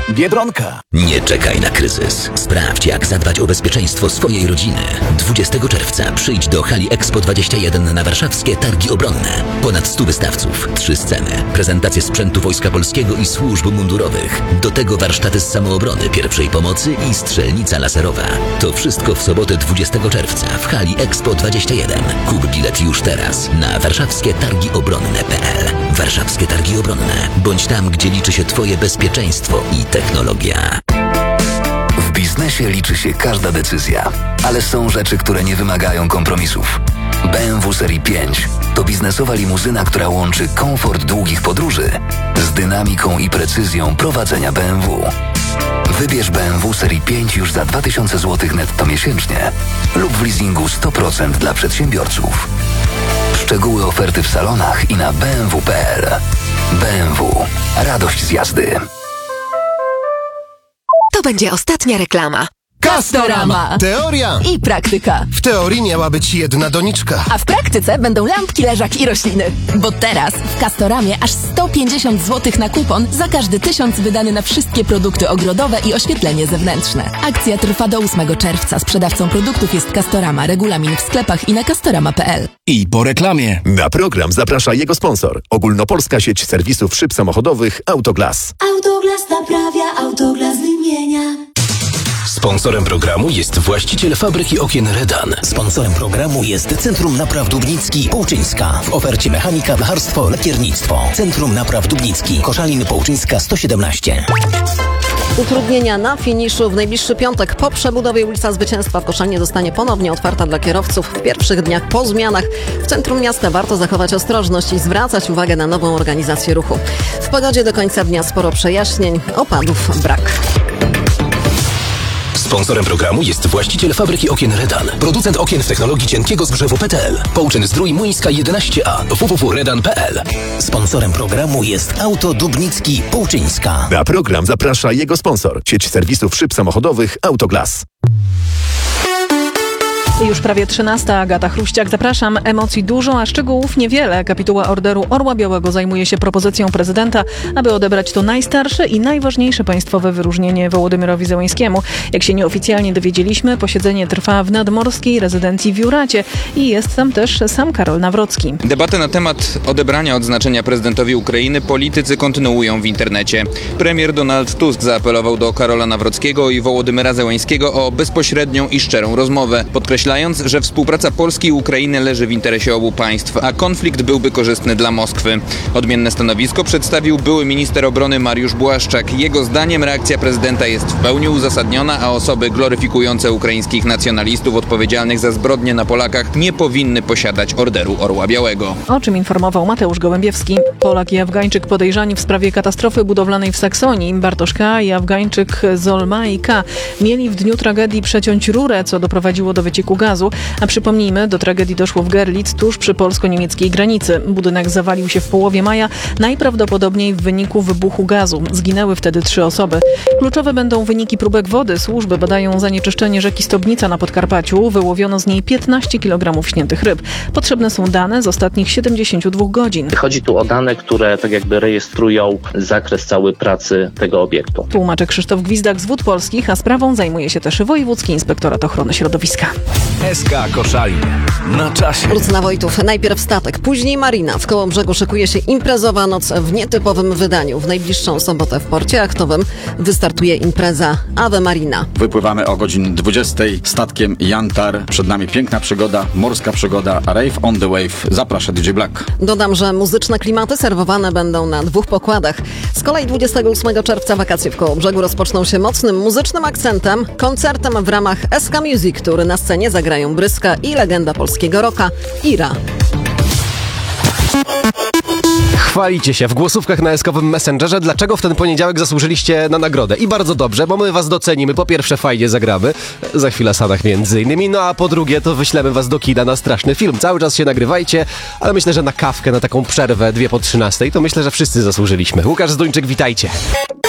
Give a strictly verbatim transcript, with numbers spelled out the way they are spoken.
Biedronka. Nie czekaj na kryzys. Sprawdź, jak zadbać o bezpieczeństwo swojej rodziny. dwudziestego czerwca przyjdź do hali Expo dwadzieścia jeden na warszawskie Targi Obronne. Ponad stu wystawców, trzy sceny, prezentacje sprzętu Wojska Polskiego i służb mundurowych. Do tego warsztaty z samoobrony, pierwszej pomocy i strzelnica laserowa. To wszystko w sobotę dwudziestego czerwca w hali Expo dwadzieścia jeden. Kup bilet już teraz na warszawskie targi obronne kropka p l. Warszawskie Targi Obronne. Bądź tam, gdzie liczy się Twoje bezpieczeństwo i technologia. W biznesie liczy się każda decyzja, ale są rzeczy, które nie wymagają kompromisów. B M W Serii pięć to biznesowa limuzyna, która łączy komfort długich podróży z dynamiką i precyzją prowadzenia B M W. Wybierz B M W Serii pięć już za dwa tysiące złotych netto miesięcznie lub w leasingu sto procent dla przedsiębiorców. Szczegóły oferty w salonach i na b m w kropka p l. B M W. Radość z jazdy. To będzie ostatnia reklama. Castorama. Teoria I praktyka. W teorii miała być jedna doniczka. A w praktyce będą lampki, leżak i rośliny. Bo teraz w Castoramie aż sto pięćdziesiąt złotych na kupon za każdy tysiąc wydany na wszystkie produkty ogrodowe i oświetlenie zewnętrzne. Akcja trwa do ósmego czerwca. Sprzedawcą produktów jest Castorama. Regulamin w sklepach i na castorama kropka p l. I po reklamie. Na program zaprasza jego sponsor. Ogólnopolska sieć serwisów szyb samochodowych Autoglas. Autoglas naprawia, Autoglas wymienia. Sponsorem programu jest właściciel fabryki okien Redan. Sponsorem programu jest Centrum Napraw Dubnicki Połczyńska. W ofercie mechanika, blacharstwo, lakiernictwo. Centrum Napraw Dubnicki. Koszalin Połczyńska sto siedemnaście. Utrudnienia na finiszu. W najbliższy piątek po przebudowie ulica Zwycięstwa w Koszalinie zostanie ponownie otwarta dla kierowców w pierwszych dniach po zmianach. W centrum miasta warto zachować ostrożność i zwracać uwagę na nową organizację ruchu. W pogodzie do końca dnia sporo przejaśnień, opadów brak. Sponsorem programu jest właściciel fabryki okien Redan. Producent okien w technologii cienkiego zgrzewu P T L. Połczyn Zdrój Muńska jedenaście a. w w w kropka redan kropka p l. Sponsorem programu jest Auto Dubnicki Połczyńska. Na program zaprasza jego sponsor. Sieć serwisów szyb samochodowych Autoglas. Już prawie trzynasta. Agata Chruściak. Zapraszam. Emocji dużo, a szczegółów niewiele. Kapituła Orderu Orła Białego zajmuje się propozycją prezydenta, aby odebrać to najstarsze i najważniejsze państwowe wyróżnienie Wołodymyrowi Zełenskiemu. Jak się nieoficjalnie dowiedzieliśmy, posiedzenie trwa w nadmorskiej rezydencji w Juracie i jest tam też sam Karol Nawrocki. Debatę na temat odebrania odznaczenia prezydentowi Ukrainy politycy kontynuują w internecie. Premier Donald Tusk zaapelował do Karola Nawrockiego i Wołodymyra Zełenskiego o bezpośrednią i szczerą rozmowę, podkreślając, że współpraca Polski i Ukrainy leży w interesie obu państw, a konflikt byłby korzystny dla Moskwy. Odmienne stanowisko przedstawił były minister obrony Mariusz Błaszczak. Jego zdaniem reakcja prezydenta jest w pełni uzasadniona, a osoby gloryfikujące ukraińskich nacjonalistów odpowiedzialnych za zbrodnie na Polakach nie powinny posiadać Orderu Orła Białego. O czym informował Mateusz Gołębiewski. Polak i Afgańczyk podejrzani w sprawie katastrofy budowlanej w Saksonii. Bartosz K. i Afgańczyk Zolmai K. mieli w dniu tragedii przeciąć rurę, co doprowadziło do wycieku gazu. A przypomnijmy, do tragedii doszło w Görlitz, tuż przy polsko-niemieckiej granicy. Budynek zawalił się w połowie maja, najprawdopodobniej w wyniku wybuchu gazu. Zginęły wtedy trzy osoby. Kluczowe będą wyniki próbek wody. Służby badają zanieczyszczenie rzeki Stobnica na Podkarpaciu. Wyłowiono z niej piętnaście kilogramów śniętych ryb. Potrzebne są dane z ostatnich siedemdziesięciu dwóch godzin. Chodzi tu o dane, które tak jakby rejestrują zakres całej pracy tego obiektu. Tłumaczy Krzysztof Gwizdak z Wód Polskich, a sprawą zajmuje się też Wojewódzki Inspektorat Ochrony Środowiska. S K Koszalin. Na czasie. Lucyna Wojtów. Najpierw statek, później marina. W Kołobrzegu szykuje się imprezowa noc w nietypowym wydaniu. W najbliższą sobotę w porcie achtowym wystartuje impreza Ave Marina. Wypływamy o godzinie dwudziestej statkiem Jantar. Przed nami piękna przygoda, morska przygoda, Rave on the Wave. Zaprasza D J Black. Dodam, że muzyczne klimaty serwowane będą na dwóch pokładach. Z kolei dwudziestego ósmego czerwca wakacje w Kołobrzegu rozpoczną się mocnym muzycznym akcentem, koncertem w ramach S K Music, który na scenie zagrają Bryska i legenda polskiego rocka Ira. Chwalicie się w głosówkach na eskowym Messengerze, dlaczego w ten poniedziałek zasłużyliście na nagrodę. I bardzo dobrze, bo my was docenimy. Po pierwsze fajnie zagramy, za chwilę Sanach między innymi, no a po drugie to wyślemy was do kina na straszny film. Cały czas się nagrywajcie, ale myślę, że na kawkę, na taką przerwę dwie po trzynastej, to myślę, że wszyscy zasłużyliśmy. Łukasz Zduńczyk, witajcie.